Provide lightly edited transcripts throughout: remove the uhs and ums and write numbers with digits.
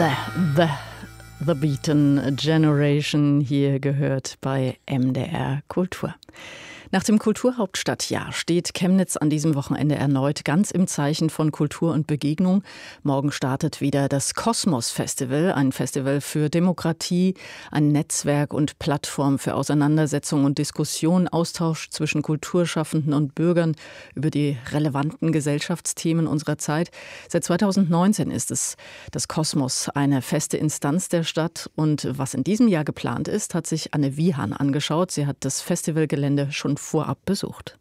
The Beaten Generation hier gehört bei MDR Kultur. Nach dem Kulturhauptstadtjahr steht Chemnitz an diesem Wochenende erneut ganz im Zeichen von Kultur und Begegnung. Morgen startet wieder das Kosmos-Festival, ein Festival für Demokratie, ein Netzwerk und Plattform für Auseinandersetzung und Diskussion, Austausch zwischen Kulturschaffenden und Bürgern über die relevanten Gesellschaftsthemen unserer Zeit. Seit 2019 ist es das Kosmos eine feste Instanz der Stadt. Und was in diesem Jahr geplant ist, hat sich Anne Wiehan angeschaut. Sie hat das Festivalgelände schon vorab besucht.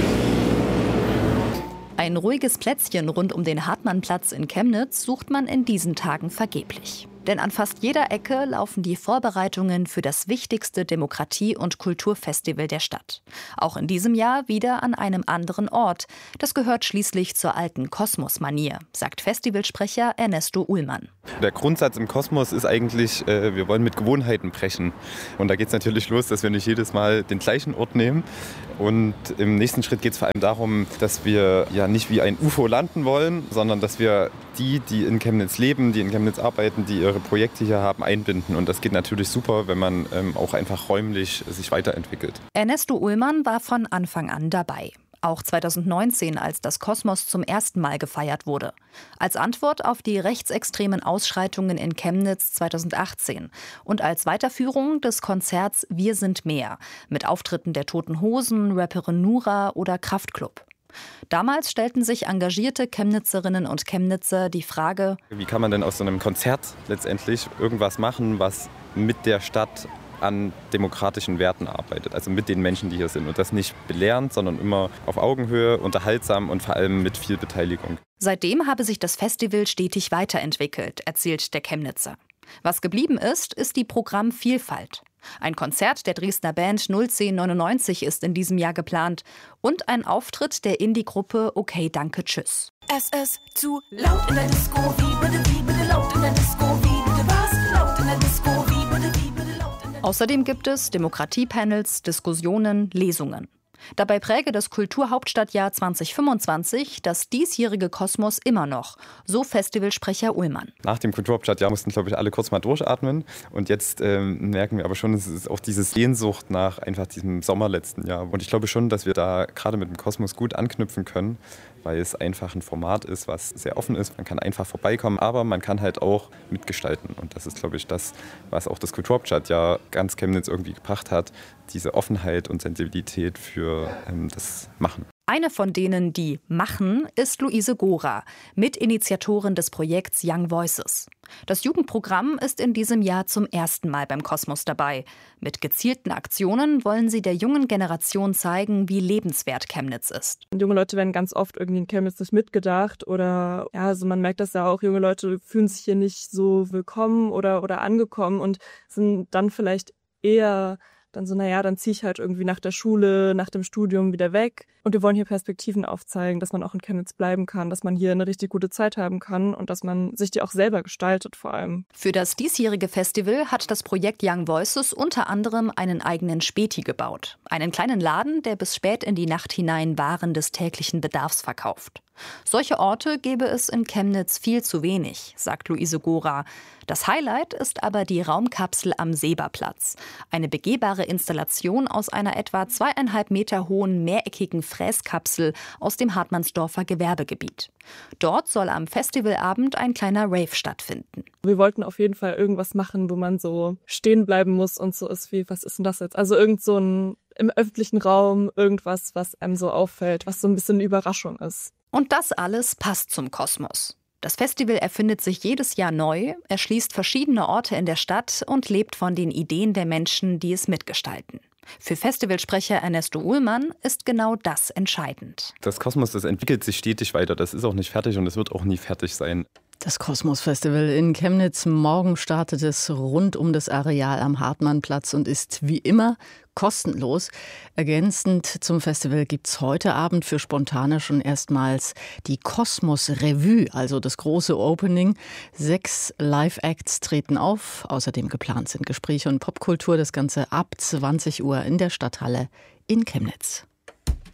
Ein ruhiges Plätzchen rund um den Hartmannplatz in Chemnitz sucht man in diesen Tagen vergeblich. Denn an fast jeder Ecke laufen die Vorbereitungen für das wichtigste Demokratie- und Kulturfestival der Stadt. Auch in diesem Jahr wieder an einem anderen Ort. Das gehört schließlich zur alten Kosmos-Manier, sagt Festivalsprecher Ernesto Uhlmann. Der Grundsatz im Kosmos ist eigentlich, wir wollen mit Gewohnheiten brechen. Und da geht es natürlich los, dass wir nicht jedes Mal den gleichen Ort nehmen. Und im nächsten Schritt geht es vor allem darum, dass wir ja nicht wie ein UFO landen wollen, sondern dass wir die in Chemnitz leben, die in Chemnitz arbeiten, die ihre Projekte hier haben, einbinden. Und das geht natürlich super, wenn man auch einfach räumlich sich weiterentwickelt. Ernesto Uhlmann war von Anfang an dabei. Auch 2019, als das Kosmos zum ersten Mal gefeiert wurde. Als Antwort auf die rechtsextremen Ausschreitungen in Chemnitz 2018 und als Weiterführung des Konzerts Wir sind mehr mit Auftritten der Toten Hosen, Rapperin Nura oder Kraftklub. Damals stellten sich engagierte Chemnitzerinnen und Chemnitzer die Frage: Wie kann man denn aus so einem Konzert letztendlich irgendwas machen, was mit der Stadt an demokratischen Werten arbeitet, also mit den Menschen, die hier sind. Und das nicht belehrend, sondern immer auf Augenhöhe, unterhaltsam und vor allem mit viel Beteiligung. Seitdem habe sich das Festival stetig weiterentwickelt, erzählt der Chemnitzer. Was geblieben ist, ist die Programmvielfalt. Ein Konzert der Dresdner Band 01099 ist in diesem Jahr geplant und ein Auftritt der Indie-Gruppe Okay Danke Tschüss. Es ist zu laut in der Disco, wie bitte laut in der Disco, wie bitte was? Laut in der Disco, wie bitte laut in der Disco. Außerdem gibt es Demokratiepanels, Diskussionen, Lesungen. Dabei präge das Kulturhauptstadtjahr 2025 das diesjährige Kosmos immer noch, so Festivalsprecher Uhlmann. Nach dem Kulturhauptstadtjahr mussten, glaube ich, alle kurz mal durchatmen. Und jetzt merken wir aber schon, es ist auch diese Sehnsucht nach einfach diesem Sommer letzten Jahr. Und ich glaube schon, dass wir da gerade mit dem Kosmos gut anknüpfen können, weil es einfach ein Format ist, was sehr offen ist. Man kann einfach vorbeikommen, aber man kann halt auch mitgestalten. Und das ist, glaube ich, das, was auch das Kulturhauptstadtjahr ganz Chemnitz irgendwie gebracht hat, diese Offenheit und Sensibilität für das Machen. Eine von denen, die machen, ist Luise Gora, Mitinitiatorin des Projekts Young Voices. Das Jugendprogramm ist in diesem Jahr zum ersten Mal beim Kosmos dabei. Mit gezielten Aktionen wollen sie der jungen Generation zeigen, wie lebenswert Chemnitz ist. Junge Leute werden ganz oft irgendwie in Chemnitz nicht mitgedacht oder ja, also man merkt das ja auch, junge Leute fühlen sich hier nicht so willkommen oder angekommen und sind dann vielleicht eher dann so, dann ziehe ich halt irgendwie nach der Schule, nach dem Studium wieder weg. Und wir wollen hier Perspektiven aufzeigen, dass man auch in Chemnitz bleiben kann, dass man hier eine richtig gute Zeit haben kann und dass man sich die auch selber gestaltet vor allem. Für das diesjährige Festival hat das Projekt Young Voices unter anderem einen eigenen Späti gebaut. Einen kleinen Laden, der bis spät in die Nacht hinein Waren des täglichen Bedarfs verkauft. Solche Orte gäbe es in Chemnitz viel zu wenig, sagt Luise Gora. Das Highlight ist aber die Raumkapsel am Seberplatz. Eine begehbare Installation aus einer etwa 2,5 Meter hohen mehreckigen Fräskapsel aus dem Hartmannsdorfer Gewerbegebiet. Dort soll am Festivalabend ein kleiner Rave stattfinden. Wir wollten auf jeden Fall irgendwas machen, wo man so stehen bleiben muss und so ist wie, was ist denn das jetzt? Also irgend so ein im öffentlichen Raum, irgendwas, was einem so auffällt, was so ein bisschen eine Überraschung ist. Und das alles passt zum Kosmos. Das Festival erfindet sich jedes Jahr neu, erschließt verschiedene Orte in der Stadt und lebt von den Ideen der Menschen, die es mitgestalten. Für Festivalsprecher Ernesto Uhlmann ist genau das entscheidend. Das Kosmos, das entwickelt sich stetig weiter. Das ist auch nicht fertig und es wird auch nie fertig sein. Das Kosmos-Festival in Chemnitz. Morgen startet es rund um das Areal am Hartmannplatz und ist wie immer kostenlos. Ergänzend zum Festival gibt es heute Abend für Spontane schon erstmals die Kosmos-Revue, also das große Opening. 6 Live-Acts treten auf. Außerdem geplant sind Gespräche und Popkultur. Das Ganze ab 20 Uhr in der Stadthalle in Chemnitz.